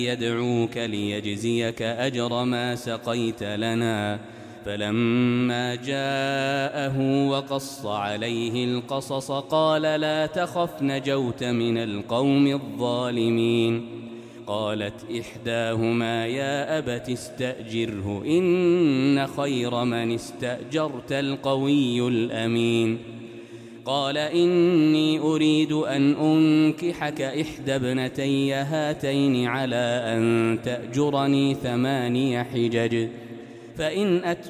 يدعوك ليجزيك أجر ما سقيت لنا. فلما جاءه وقص عليه القصص قال لا تخف نجوت من القوم الظالمين. قالت إحداهما يا أبت استأجره إن خير من استأجرت القوي الأمين. قال إني أريد أن أنكحك إحدى ابنتي هاتين على أن تأجرني 8 حجج فإن